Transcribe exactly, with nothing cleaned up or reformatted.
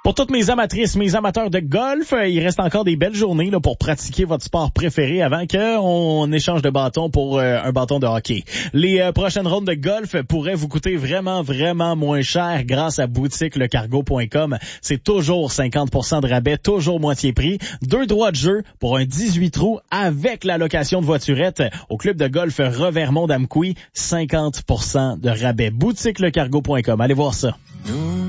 Pour toutes mes amatrices, mes amateurs de golf, il reste encore des belles journées là, pour pratiquer votre sport préféré avant qu'on échange de bâton pour euh, un bâton de hockey. Les euh, prochaines rondes de golf pourraient vous coûter vraiment, vraiment moins cher grâce à boutique le cargo point com. C'est toujours cinquante pour cent de rabais, toujours moitié prix. Deux droits de jeu pour un dix-huit trous avec la location de voiturette au club de golf Revermont-Damqui. cinquante pour cent de rabais. boutique le cargo point com. Allez voir ça.